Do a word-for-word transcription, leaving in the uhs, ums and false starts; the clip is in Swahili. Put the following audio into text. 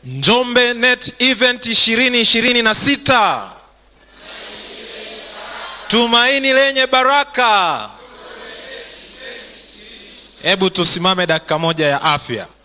Njombe Net Event ishirini ishirini na sita. Tumaini lenye baraka. Hebu tusimame dakika moja ya afya.